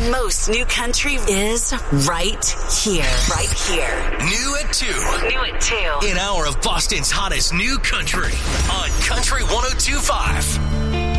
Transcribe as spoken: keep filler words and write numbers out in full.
most new country is right here. Right here. New at two. New at two. An hour of Boston's hottest new country on Country one oh two point five.